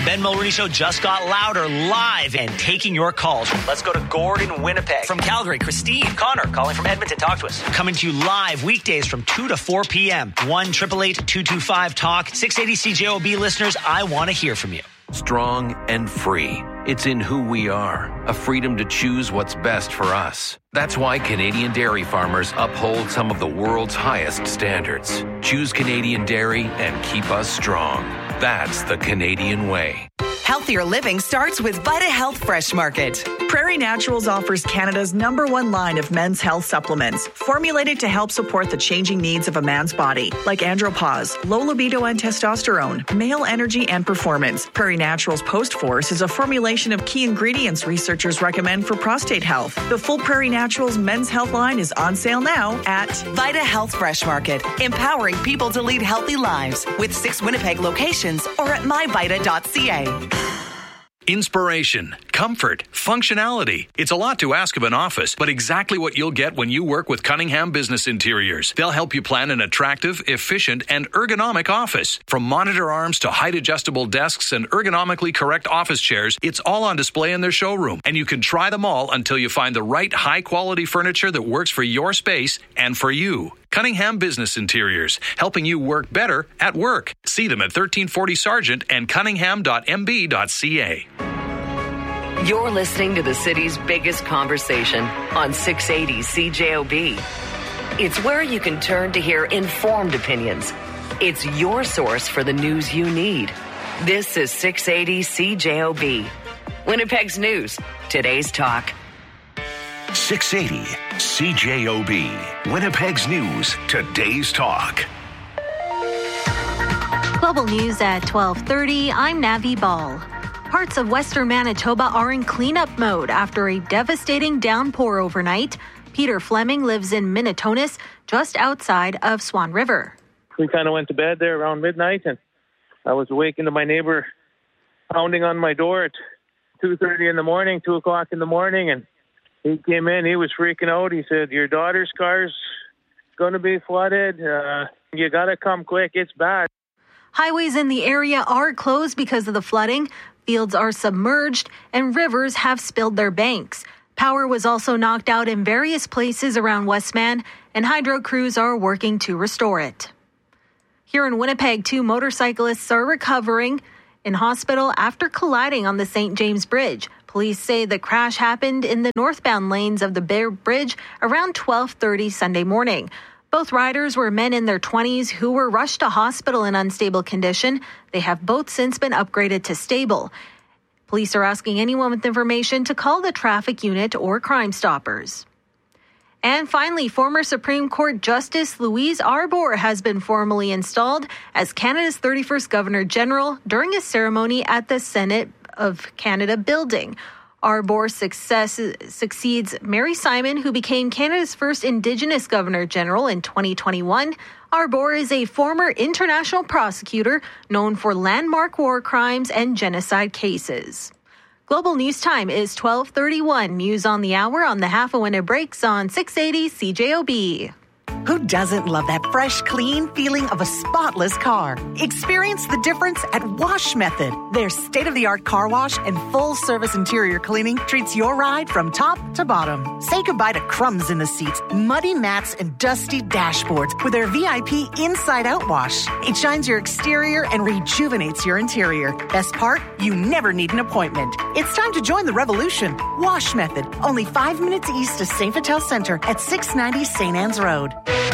Ben Mulroney Show just got louder, live, and taking your calls. Let's go to Gordon, Winnipeg. From Calgary, Christine. Connor, calling from Edmonton. Talk to us. Coming to you live weekdays from 2 to 4 p.m. 1-888-225-TALK. 680 CJOB listeners, I want to hear from you. Strong and free. It's in who we are. A freedom to choose what's best for us. That's why Canadian dairy farmers uphold some of the world's highest standards. Choose Canadian dairy and keep us strong. That's the Canadian way. Healthier living starts with VitaHealth Fresh Market. Prairie Naturals offers Canada's #1 line of men's health supplements, formulated to help support the changing needs of a man's body, like andropause, low libido and testosterone, male energy and performance. Prairie Naturals Post Force is a formulation of key ingredients researchers recommend for prostate health. The full Prairie Naturals men's health line is on sale now at VitaHealth Fresh Market, empowering people to lead healthy lives with 6 Winnipeg locations or at myvita.ca. Inspiration, comfort, functionality. It's a lot to ask of an office, but exactly what you'll get when you work with Cunningham Business Interiors. They'll help you plan an attractive, efficient, and ergonomic office. From monitor arms to height-adjustable desks and ergonomically correct office chairs, it's all on display in their showroom. And you can try them all until you find the right high-quality furniture that works for your space and for you. Cunningham Business Interiors, helping you work better at work. See them at 1340 Sargent and cunningham.mb.ca. You're listening to the city's biggest conversation on 680 CJOB. It's where you can turn to hear informed opinions. It's your source for the news you need. This is 680 CJOB. Winnipeg's news, today's talk. 680 CJOB. Winnipeg's news, today's talk. Global news at 12:30. I'm Navi Ball. Parts of western Manitoba are in cleanup mode after a devastating downpour overnight. Peter Fleming lives in Minitonis, just outside of Swan River. We kind of went to bed there around midnight, and I was awakened to my neighbor pounding on my door at 2:30 in the morning, 2 o'clock in the morning, and he came in. He was freaking out. He said, "Your daughter's car's going to be flooded. You got to come quick. It's bad." Highways in the area are closed because of the flooding. Fields are submerged and rivers have spilled their banks. Power was also knocked out in various places around Westman, and hydro crews are working to restore it. Here in Winnipeg, 2 motorcyclists are recovering in hospital after colliding on the St. James Bridge. Police say the crash happened in the northbound lanes of the Bear Bridge around 12:30 Sunday morning. Both riders were men in their 20s who were rushed to hospital in unstable condition. They have both since been upgraded to stable. Police are asking anyone with information to call the traffic unit or Crime Stoppers. And finally, former Supreme Court Justice Louise Arbour has been formally installed as Canada's 31st Governor General during a ceremony at the Senate of Canada building. Arbour succeeds Mary Simon, who became Canada's first Indigenous Governor General in 2021. Arbour is a former international prosecutor known for landmark war crimes and genocide cases. Global News Time is 12:31. News on the hour on the half when it breaks on 680 CJOB. Who doesn't love that fresh, clean feeling of a spotless car? Experience the difference at Wash Method. Their state-of-the-art car wash and full-service interior cleaning treats your ride from top to bottom. Say goodbye to crumbs in the seats, muddy mats, and dusty dashboards with their VIP inside-out wash. It shines your exterior and rejuvenates your interior. Best part? You never need an appointment. It's time to join the revolution. Wash Method, only 5 minutes east of St. Vital Center at 690 St. Anne's Road.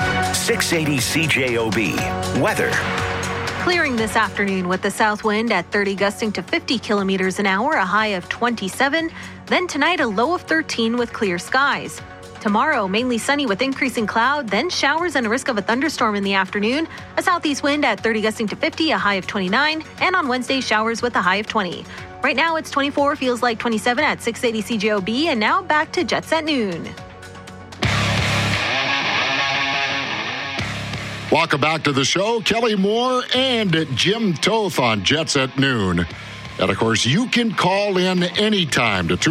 680 CJOB. Weather. Clearing this afternoon with the south wind at 30 gusting to 50 kilometers an hour, a high of 27. Then tonight, a low of 13 with clear skies. Tomorrow, mainly sunny with increasing cloud, then showers and a risk of a thunderstorm in the afternoon. A southeast wind at 30 gusting to 50, a high of 29. And on Wednesday, showers with a high of 20. Right now, it's 24, feels like 27 at 680 CJOB. And now back to Jets at Noon. Welcome back to the show. Kelly Moore and Jim Toth on Jets at Noon. And, of course, you can call in anytime to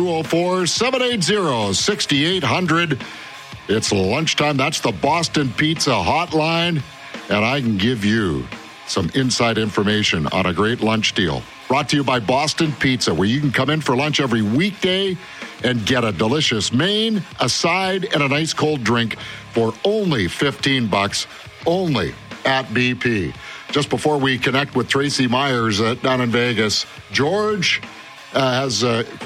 204-780-6800. It's lunchtime. That's the Boston Pizza hotline. And I can give you some inside information on a great lunch deal. brought to you by Boston Pizza, where you can come in for lunch every weekday and get a delicious main, a side, and a nice cold drink for only $15, only at BP. Just before we connect with Tracy Myers down in Vegas, George has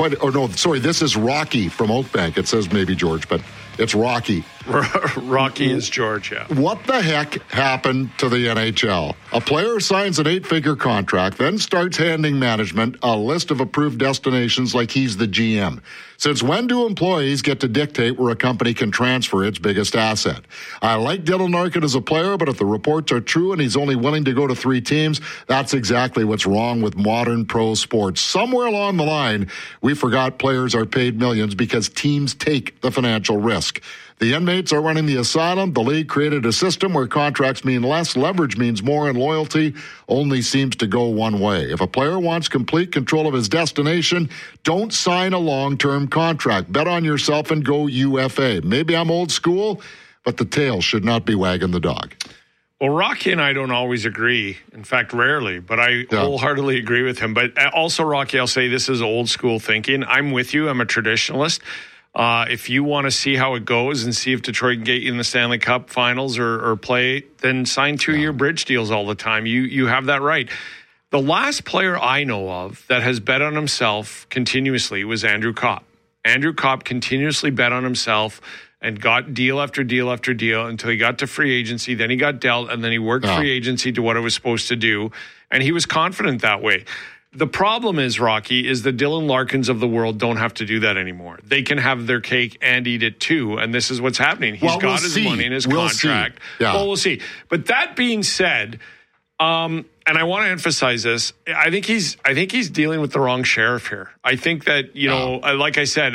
this is Rocky from Oakbank. It says maybe George, but it's Rocky. Rocky is George, yeah. What the heck happened to the NHL? A player signs an 8-figure contract, then starts handing management a list of approved destinations like he's the GM. Since when do employees get to dictate where a company can transfer its biggest asset? I like Dylan Larkin as a player, but if the reports are true and he's only willing to go to 3 teams, that's exactly what's wrong with modern pro sports. Somewhere along the line, we forgot players are paid millions because teams take the financial risk. The inmates are running the asylum. The league created a system where contracts mean less, leverage means more, and loyalty only seems to go one way. If a player wants complete control of his destination, don't sign a long-term contract. Bet on yourself and go UFA. Maybe I'm old school, but the tail should not be wagging the dog. Well, Rocky and I don't always agree. In fact, rarely, but I wholeheartedly agree with him. But also, Rocky, I'll say this is old school thinking. I'm with you. I'm a traditionalist. If you want to see how it goes and see if Detroit can get you in the Stanley Cup finals or play, then sign 2-year bridge deals all the time. You have that right. The last player I know of that has bet on himself continuously was Andrew Kopp. Andrew Kopp continuously bet on himself and got deal after deal after deal until he got to free agency. Then he got dealt, and then he worked free agency to what it was supposed to do. And he was confident that way. The problem is, Rocky, is the Dylan Larkins of the world don't have to do that anymore. They can have their cake and eat it too, and this is what's happening. He's got his money in his contract. Yeah. Well, we'll see. But that being said, and I want to emphasize this, I think he's dealing with the wrong sheriff here. I think that, like I said,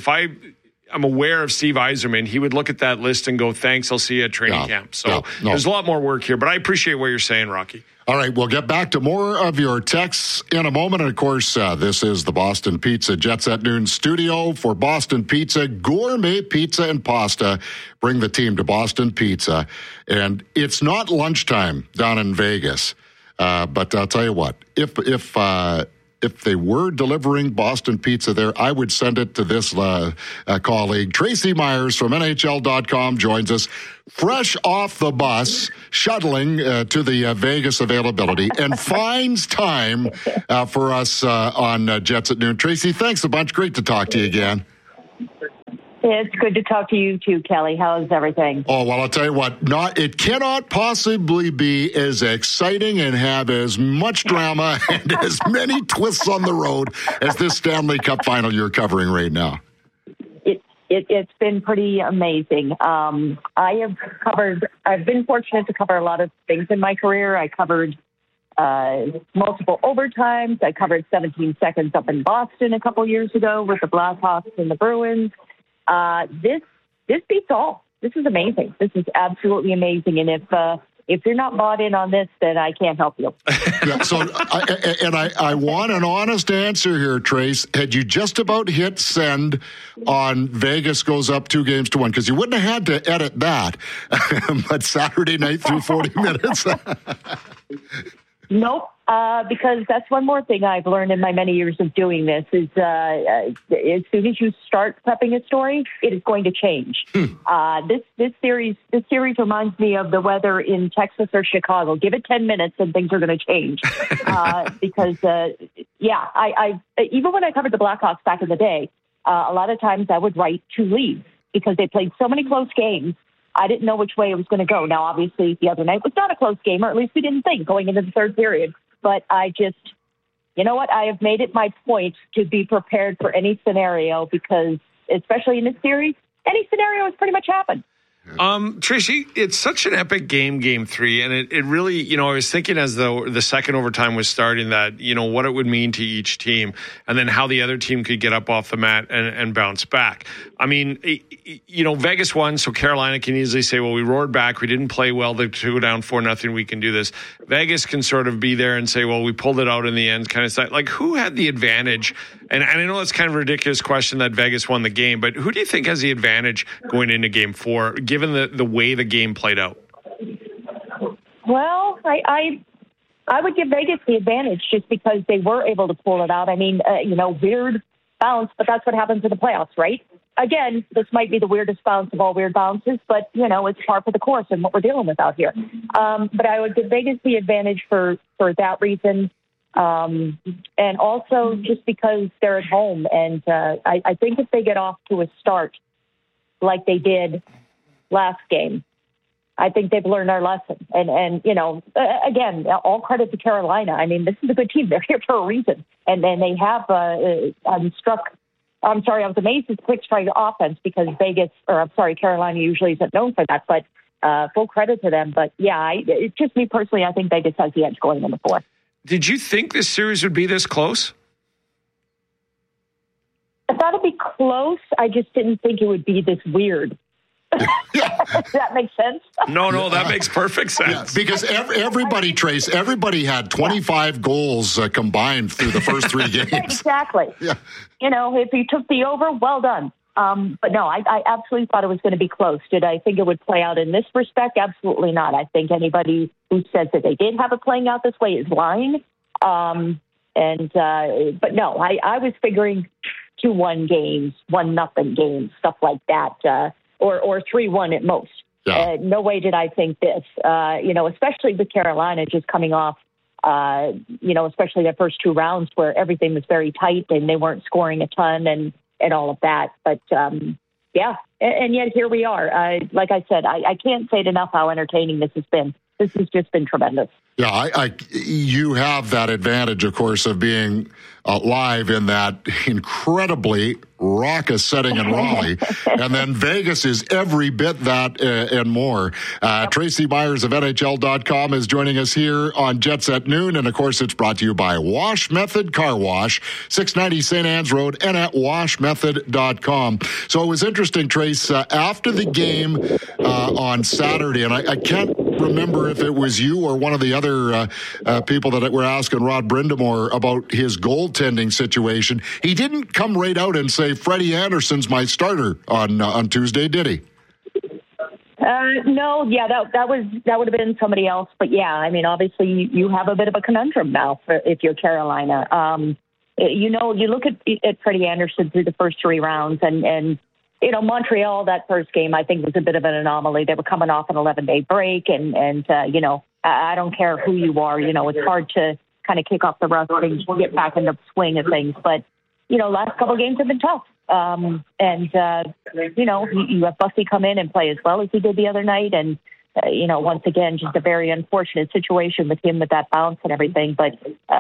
I'm aware of Steve Yzerman, he would look at that list and go, thanks, I'll see you at training camp. So there's a lot more work here, but I appreciate what you're saying, Rocky. All right, we'll get back to more of your texts in a moment. And, of course, this is the Boston Pizza Jets at Noon studio for Boston Pizza, gourmet pizza and pasta. Bring the team to Boston Pizza. And it's not lunchtime down in Vegas, but I'll tell you what, if they were delivering Boston Pizza there, I would send it to this colleague. Tracy Myers from NHL.com joins us, fresh off the bus, shuttling to the Vegas availability, and finds time for us on Jets at Noon. Tracy, thanks a bunch. Great to talk to you again. It's good to talk to you too, Kelly. How's everything? Oh, well, I'll tell you what, it cannot possibly be as exciting and have as much drama and as many twists on the road as this Stanley Cup final you're covering right now. It's been pretty amazing. I've been fortunate to cover a lot of things in my career. I covered multiple overtimes. I covered 17 seconds up in Boston a couple years ago with the Blackhawks and the Bruins. This beats all. This is amazing. This is absolutely amazing. And if you're not bought in on this, then I can't help you. Yeah, so I want an honest answer here, Trace. Had you just about hit send on Vegas goes up 2-1? Because you wouldn't have had to edit that. But Saturday night through 40 minutes. Nope. Because that's one more thing I've learned in my many years of doing this is as soon as you start prepping a story, it is going to change. This series reminds me of the weather in Texas or Chicago. Give it 10 minutes and things are going to change. Because I even when I covered the Blackhawks back in the day, a lot of times I would write 2 leads because they played so many close games. I didn't know which way it was going to go. Now, obviously, the other night was not a close game, or at least we didn't think going into the third period. But I just, you know what? I have made it my point to be prepared for any scenario because, especially in this series, any scenario has pretty much happened. Tracy, it's such an epic game 3, and it really, I was thinking as though the second overtime was starting that, what it would mean to each team, and then how the other team could get up off the mat and bounce back. I mean, Vegas won, so Carolina can easily say, well, we roared back, we didn't play well, they go down 4-0, we can do this. Vegas can sort of be there and say, well, we pulled it out in the end, kind of stuff. Like, who had the advantage? And I know it's kind of a ridiculous question that Vegas won the game, but who do you think has the advantage going into Game 4, given the way the game played out? Well, I would give Vegas the advantage just because they were able to pull it out. I mean, weird bounce, but that's what happens in the playoffs, right? Again, this might be the weirdest bounce of all weird bounces, but, it's par for the course and what we're dealing with out here. But I would give Vegas the advantage for that reason. And also just because they're at home. And I think if they get off to a start like they did last game, I think they've learned their lesson. And again, all credit to Carolina. I mean, this is a good team. They're here for a reason. And then they have, I was amazed at the quick strike offense because Carolina usually isn't known for that. But full credit to them. But yeah, it's just me personally, I think Vegas has the edge going in the fourth. Did you think this series would be this close? I thought it'd be close. I just didn't think it would be this weird. Does that make sense? No, that makes perfect sense. Yeah, because everybody had 25 goals combined through the first 3 games. Exactly. Yeah. If you took the over, well done. But no, I absolutely thought it was going to be close. Did I think it would play out in this respect? Absolutely not. I think anybody who says that they did have it playing out this way is lying. But no, I was figuring 2-1 games, 1-0 games, stuff like that, or 3-1 at most. Yeah. No way did I think this, especially with Carolina just coming off, especially the first 2 rounds where everything was very tight and they weren't scoring a ton and all of that. But, yeah, and yet here we are. Like I said, I can't say it enough how entertaining this has been. This has just been tremendous. Yeah, you have that advantage, of course, of being live in that incredibly raucous setting in Raleigh. And then Vegas is every bit that and more. Tracy Myers of NHL.com is joining us here on Jets at Noon. And, of course, it's brought to you by Wash Method Car Wash, 690 St. Anne's Road, and at washmethod.com. So it was interesting, Trace, after the game on Saturday, and I can't remember if it was you or one of the other people that were asking Rod Brind'Amour about his goaltending situation. He didn't come right out and say, Freddie Anderson's my starter on Tuesday, did he? No, yeah, that would have been somebody else. But yeah, I mean, obviously you have a bit of a conundrum now if you're Carolina. You look at Freddie Anderson through the first 3 rounds and Montreal, that first game, I think was a bit of an anomaly. They were coming off an 11-day break and I don't care who you are, it's hard to kind of kick off the rust and get back in the swing of things. But, last couple of games have been tough. You have Bussy come in and play as well as he did the other night. And, once again, just a very unfortunate situation with him with that bounce and everything. But,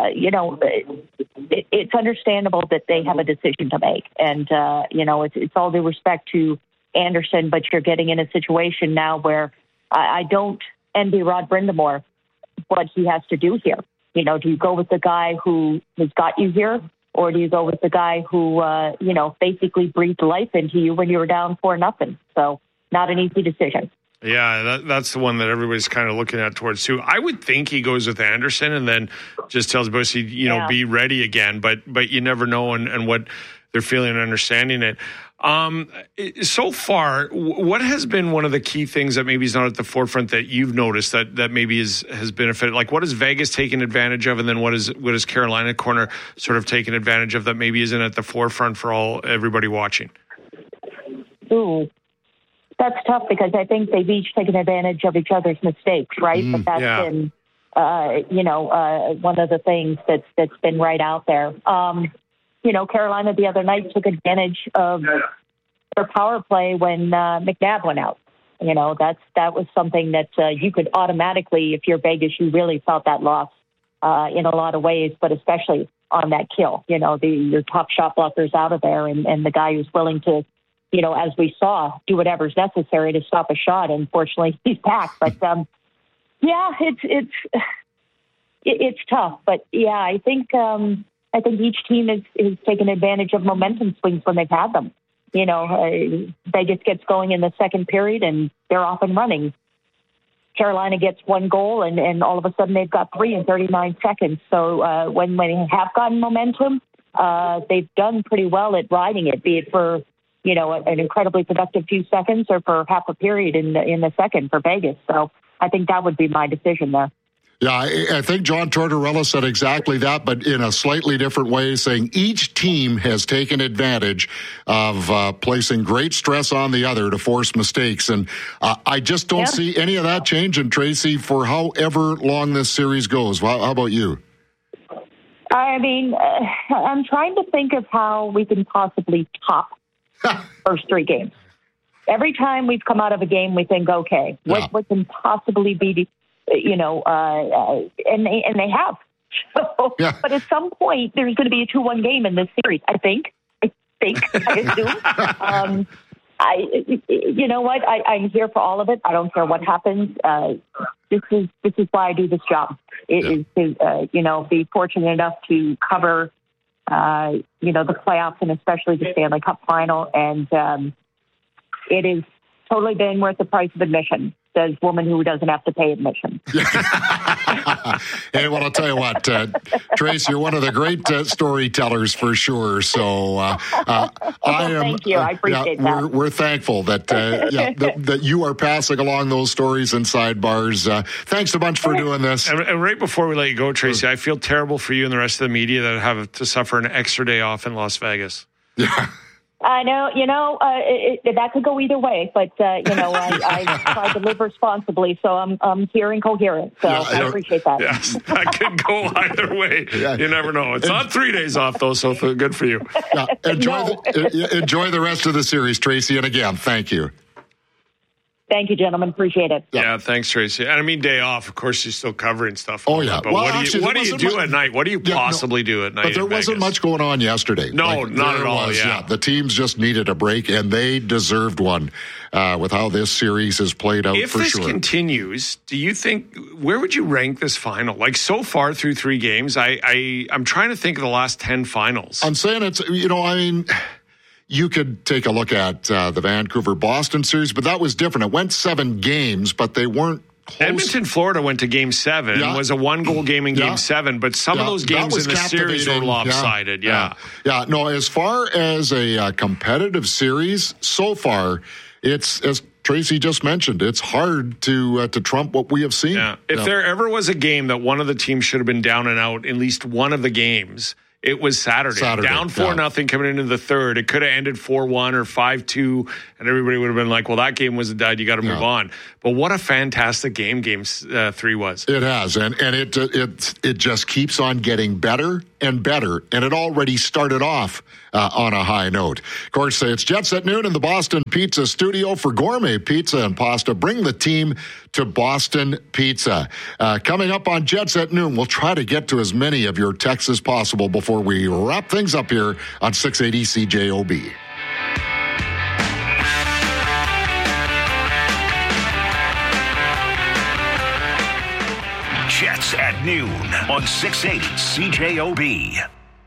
it's understandable that they have a decision to make. And, it's all due respect to Anderson, but you're getting in a situation now where I don't envy Rod Brind'Amour what he has to do here. Do you go with the guy who has got you here? Or do you go with the guy who, basically breathed life into you when you were down 4-0? So not an easy decision. Yeah, that's the one that everybody's kind of looking at towards too. I would think he goes with Anderson and then just tells Bussy, be ready again. But you never know and what they're feeling and understanding it. So far, what has been one of the key things that maybe is not at the forefront that you've noticed that maybe has benefited? Like, what has Vegas taken advantage of, and then what is Carolina corner sort of taken advantage of that maybe isn't at the forefront for everybody watching? Ooh, that's tough because I think they've each taken advantage of each other's mistakes, right? But that's been, one of the things that's been right out there. Carolina the other night took advantage of their power play when McNabb went out. That was something that you could automatically, if you're Vegas, you really felt that loss in a lot of ways, but especially on that kill. Your top shot blockers out of there and the guy who's willing to, as we saw, do whatever's necessary to stop a shot. Unfortunately, he's back. But, it's tough. But, yeah, I think each team has taken advantage of momentum swings when they've had them. Vegas gets going in the second period and they're off and running. Carolina gets 1 goal and all of a sudden they've got 3 in 39 seconds. So when they have gotten momentum, they've done pretty well at riding it, be it for, an incredibly productive few seconds or for half a period in the second for Vegas. So I think that would be my decision there. Yeah, I think John Tortorella said exactly that, but in a slightly different way, saying each team has taken advantage of placing great stress on the other to force mistakes. And I just don't see any of that changing, Tracy, for however long this series goes. How about you? I mean, I'm trying to think of how we can possibly top first three games. Every time we've come out of a game, we think, okay, what can possibly be, and they have. So, but at some point, there's going to be a 2-1 game in this series. I assume. You know what? I'm here for all of it. I don't care what happens. This is why I do this job. It is to be fortunate enough to cover the playoffs and especially the Stanley Cup final, and it has totally been worth the price of admission. Says woman who doesn't have to pay admission. Hey, well, I'll tell you what, Trace, you're one of the great storytellers for sure. So thank you. I appreciate that. We're thankful that that you are passing along those stories in sidebars. Thanks a bunch for doing this. And right before we let you go, Tracy, I feel terrible for you and the rest of the media that have to suffer an extra day off in Las Vegas. Yeah. I know, that could go either way, but, I try to live responsibly, so I'm here and coherent, so I appreciate that. Yes, that could go either way. Yeah. You never know. It's not 3 days off, though, so good for you. Yeah. Enjoy the rest of the series, Tracy, and again, thank you. Thank you, gentlemen. Appreciate it. Yeah, thanks, Tracy. And I mean, day off, of course, you're still covering stuff. Oh, yeah. But what do you do at night? What do you possibly do at night? But there wasn't much going on yesterday. No, not at all. Yeah. The teams just needed a break, and they deserved one with how this series has played out, for sure. If this continues, do you think, where would you rank this final? Like, so far through 3 games, I'm trying to think of the last 10 finals. I'm saying it's, you could take a look at the Vancouver-Boston series, but that was different. It went 7 games, but they weren't close. Edmonton, Florida went to Game 7. It was a 1-goal game in Game 7, but some of those games in the series were lopsided. Yeah. No, as far as a competitive series, so far, it's, as Tracy just mentioned, it's hard to trump what we have seen. Yeah. If there ever was a game that one of the teams should have been down and out, at least one of the games, it was Saturday. Down 4-0 coming into the third. It could have ended 4-1 or 5-2, and everybody would have been like, well, that game was dead. You got to move on. But what a fantastic game 3 was. It has, and it just keeps on getting better and better, and it already started off on a high note. Of course, it's Jets at noon in the Boston Pizza Studio for gourmet pizza and pasta. Bring the team to Boston Pizza. Coming up on Jets at noon, we'll try to get to as many of your texts as possible before we wrap things up here on 680 CJOB. Jets at noon on 680 CJOB.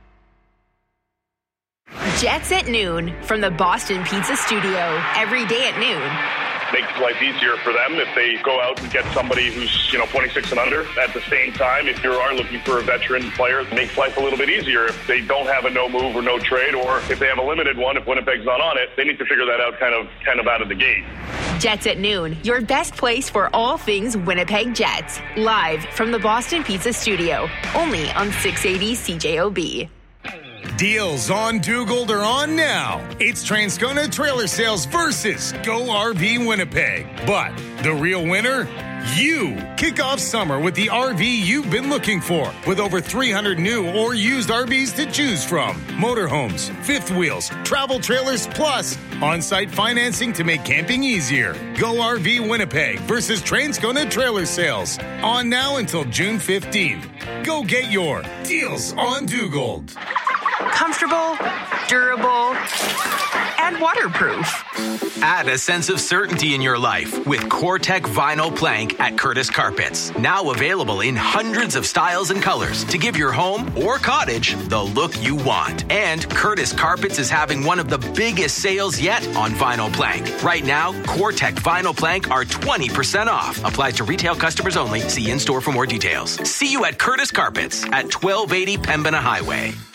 Jets at noon from the Boston Pizza Studio. Every day at noon. Makes life easier for them if they go out and get somebody who's 26 and under. At the same time, if you are looking for a veteran player, it makes life a little bit easier. If they don't have a no move or no trade, or if they have a limited one, if Winnipeg's not on it, they need to figure that out kind of out of the gate. Jets at noon, your best place for all things Winnipeg Jets. Live from the Boston Pizza Studio, only on 680 CJOB. Deals on Dugald are on now. It's Transcona Trailer Sales versus Go RV Winnipeg. But the real winner? You. Kick off summer with the RV you've been looking for, with over 300 new or used RVs to choose from. Motorhomes, fifth wheels, travel trailers, plus on-site financing to make camping easier. Go RV Winnipeg versus Transcona Trailer Sales. On now until June 15th. Go get your Deals on Dugald. Comfortable, durable, and waterproof. Add a sense of certainty in your life with COREtec Vinyl Plank at Curtis Carpets. Now available in hundreds of styles and colors to give your home or cottage the look you want. And Curtis Carpets is having one of the biggest sales yet on vinyl plank. Right now, COREtec Vinyl Plank are 20% off. Applies to retail customers only. See in-store for more details. See you at Curtis Carpets at 1280 Pembina Highway.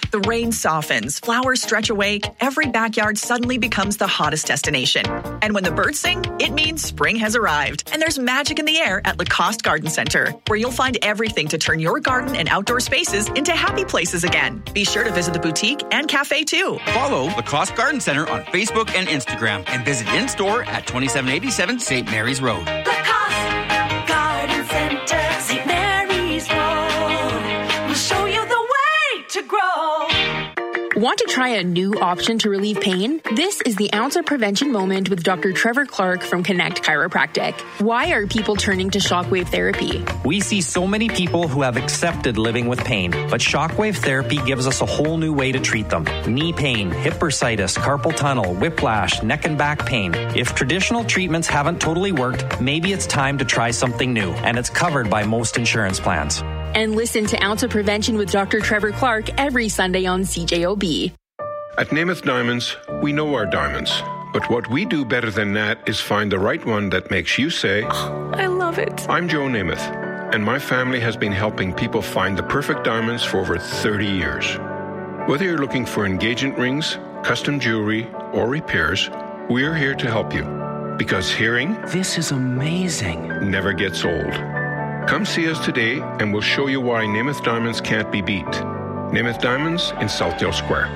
The rain softens, flowers stretch awake, every backyard suddenly becomes the hottest destination. And when the birds sing, it means spring has arrived. And there's magic in the air at Lacoste Garden Center, where you'll find everything to turn your garden and outdoor spaces into happy places again. Be sure to visit the boutique and cafe too. Follow Lacoste Garden Center on Facebook and Instagram and visit in-store at 2787 St. Mary's Road. Lacoste Garden Center, St. Mary's Road. We'll show you the way to grow. Want to try a new option to relieve pain? This is the Ounce of Prevention Moment with Dr. Trevor Clark from Connect Chiropractic. Why are people turning to shockwave therapy? We see so many people who have accepted living with pain, but shockwave therapy gives us a whole new way to treat them. Knee pain, hip bursitis, carpal tunnel, whiplash, neck and back pain. If traditional treatments haven't totally worked, maybe it's time to try something new, and it's covered by most insurance plans. And listen to Ounce of Prevention with Dr. Trevor Clark every Sunday on CJOB. At Namath Diamonds, we know our diamonds. But what we do better than that is find the right one that makes you say, oh, I love it. I'm Joe Namath, and my family has been helping people find the perfect diamonds for over 30 years. Whether you're looking for engagement rings, custom jewelry, or repairs, we're here to help you. Because hearing, this is amazing, never gets old. Come see us today, and we'll show you why Namath Diamonds can't be beat. Namath Diamonds in Southdale Square.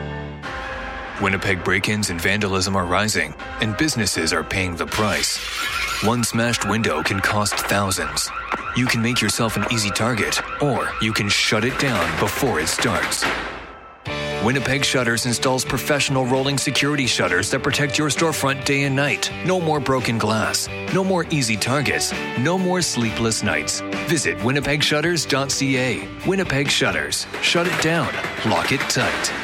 Winnipeg break-ins and vandalism are rising, and businesses are paying the price. One smashed window can cost thousands. You can make yourself an easy target, or you can shut it down before it starts. Winnipeg Shutters installs professional rolling security shutters that protect your storefront day and night. No more broken glass. No more easy targets. No more sleepless nights. Visit winnipegshutters.ca. Winnipeg Shutters. Shut it down. Lock it tight.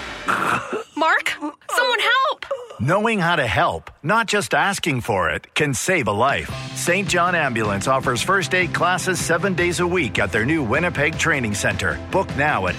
Mark, someone help! Knowing how to help, not just asking for it, can save a life. St. John Ambulance offers first aid classes 7 days a week at their new Winnipeg Training Center. Book now at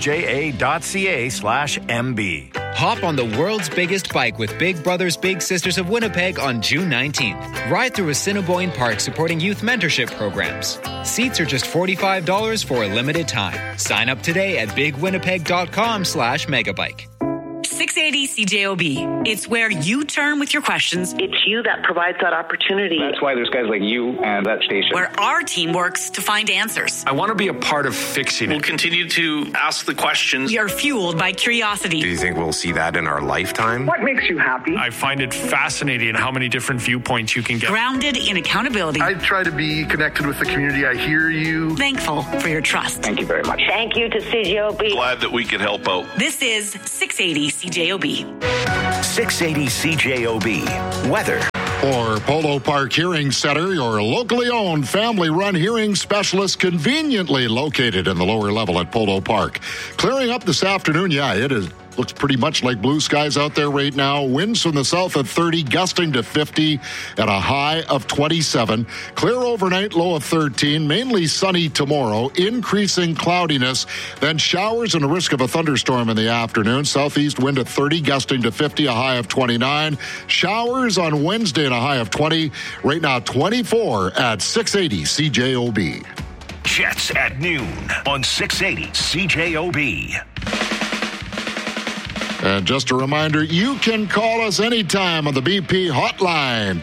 sja.ca/MB. Hop on the world's biggest bike with Big Brothers Big Sisters of Winnipeg on June 19th. Ride through Assiniboine Park supporting youth mentorship programs. Seats are just $45 for a limited time. Sign up today at bigwinnipeg.com/megabike. 680 CJOB. It's where you turn with your questions. It's you that provides that opportunity. That's why there's guys like you and that station. Where our team works to find answers. I want to be a part of fixing it. We'll continue to ask the questions. We are fueled by curiosity. Do you think we'll see that in our lifetime? What makes you happy? I find it fascinating how many different viewpoints you can get. Grounded in accountability. I try to be connected with the community. I hear you. Thankful for your trust. Thank you very much. Thank you to CJOB. Glad that we could help out. This is 680 CJOB. 680 CJOB. Weather. For Polo Park Hearing Center, your locally owned family-run hearing specialist conveniently located in the lower level at Polo Park. Clearing up this afternoon, it is. Looks pretty much like blue skies out there right now. Winds from the south at 30, gusting to 50 at a high of 27. Clear overnight, low of 13. Mainly sunny tomorrow. Increasing cloudiness. Then showers and a risk of a thunderstorm in the afternoon. Southeast wind at 30, gusting to 50, a high of 29. Showers on Wednesday and a high of 20. Right now, 24 at 680 CJOB. Jets at noon on 680 CJOB. And just a reminder, you can call us anytime on the BP hotline,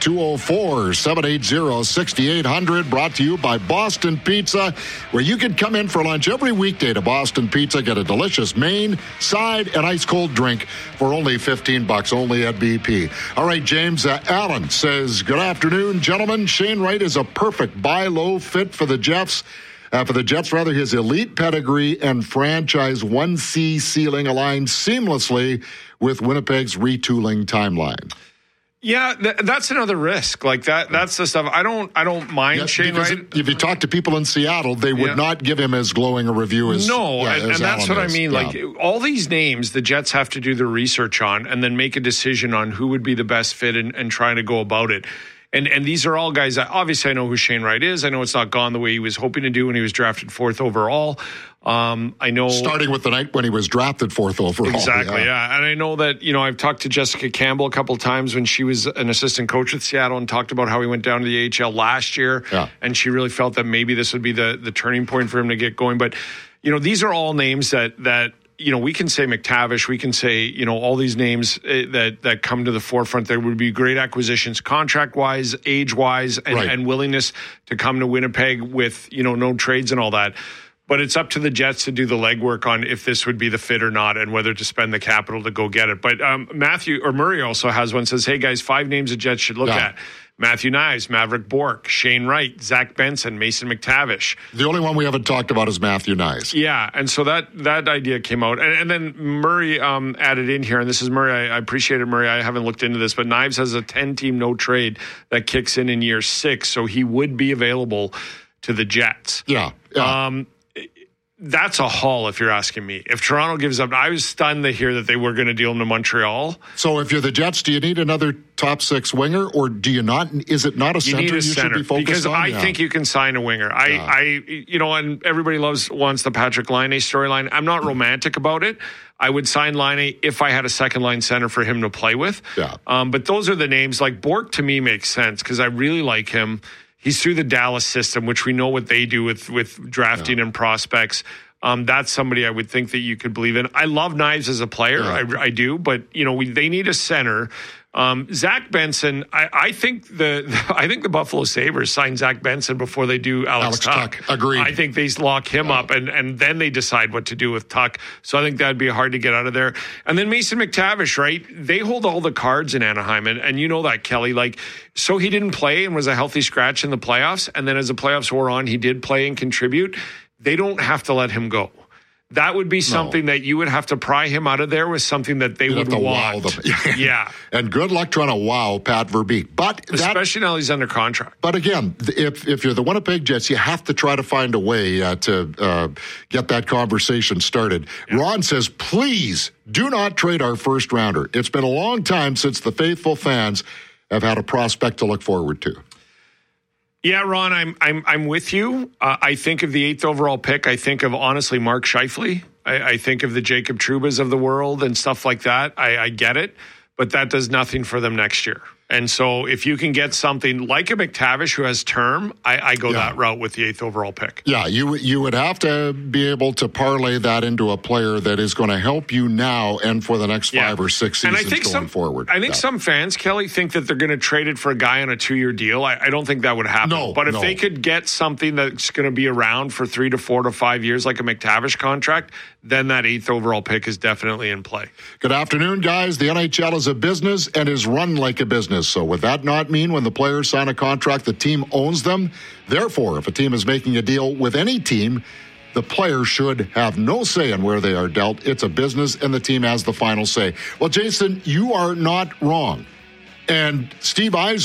204-780-6800, brought to you by Boston Pizza, where you can come in for lunch every weekday to Boston Pizza, get a delicious main, side, and ice-cold drink for only $15 only at BP. All right, James Allen says, good afternoon, gentlemen. Shane Wright is a perfect buy low fit for the Jets. His elite pedigree and franchise 1C ceiling align seamlessly with Winnipeg's retooling timeline. Yeah, that's another risk. Like that's the stuff. I don't mind Shane Wright. If you talk to people in Seattle, they would not give him as glowing a review as and that's what I mean. Yeah. Like all these names, the Jets have to do the research on and then make a decision on who would be the best fit and trying to go about it. And these are all guys that obviously I know who Shane Wright is. I know it's not gone the way he was hoping to do when he was drafted 4th overall. I know starting with the night when he was drafted 4th overall. Exactly, yeah. And I know that, I've talked to Jessica Campbell a couple of times when she was an assistant coach with Seattle and talked about how he went down to the AHL last year. Yeah. And she really felt that maybe this would be the turning point for him to get going. But, these are all names that we can say McTavish, we can say, all these names that come to the forefront. There would be great acquisitions, contract-wise, age-wise, and willingness to come to Winnipeg with, no trades and all that. But it's up to the Jets to do the legwork on if this would be the fit or not and whether to spend the capital to go get it. But Murray also has one, says, hey, guys, 5 names the Jets should look at. Matthew Knies, Maverick Bourque, Shane Wright, Zach Benson, Mason McTavish. The only one we haven't talked about is Matthew Knies. Yeah, and so that idea came out. And then Murray added in here, and this is Murray. I appreciate it, Murray. I haven't looked into this, but Knives has a 10-team no trade that kicks in year 6, so he would be available to the Jets. Yeah. That's a haul, if you're asking me. If Toronto gives up, I was stunned to hear that they were going to deal him to Montreal. So if you're the Jets, do you need another top 6 winger, or do you not? Is it not a center you should be focused because on? Because I think you can sign a winger. And everybody wants the Patrick Laine storyline. I'm not romantic about it. I would sign Laine if I had a second-line center for him to play with. Yeah. But those are the names. Like Bourque, to me, makes sense because I really like him. He's through the Dallas system, which we know what they do with drafting and prospects. That's somebody I would think that you could believe in. I love Knives as a player. I do. But, they need a center. Zach Benson, I think the Buffalo Sabres signed Zach Benson before they do Alex Tuch. Agreed. I think they lock him up and then they decide what to do with Tuch. So I think that'd be hard to get out of there. And then Mason McTavish, right? They hold all the cards in Anaheim. And you know that, Kelly. So he didn't play and was a healthy scratch in the playoffs. And then as the playoffs wore on, he did play and contribute. They don't have to let him go. That would be something that you would have to pry him out of there with something that they would want. Wow them. Yeah. And good luck trying to wow Pat Verbeek. Especially now he's under contract. But again, if you're the Winnipeg Jets, you have to try to find a way to get that conversation started. Yeah. Ron says, please do not trade our first rounder. It's been a long time since the faithful fans have had a prospect to look forward to. Yeah, Ron, I'm with you. I think of the 8th overall pick. I think of, honestly, Mark Scheifele. I think of the Jacob Trubas of the world and stuff like that. I get it, but that does nothing for them next year. And so if you can get something like a McTavish who has term, I go that route with the 8th overall pick. Yeah, you would have to be able to parlay that into a player that is going to help you now and for the next 5 or 6 seasons going forward. I think some fans, Kelly, think that they're going to trade it for a guy on a 2-year deal. I don't think that would happen. But if they could get something that's going to be around for 3 to 4 to 5 years, like a McTavish contract, then that 8th overall pick is definitely in play. Good afternoon, guys. The NHL is a business and is run like a business. So would that not mean when the players sign a contract, the team owns them? Therefore, if a team is making a deal with any team, the player should have no say in where they are dealt. It's a business and the team has the final say. Well, Jason, you are not wrong. And Steve Eisner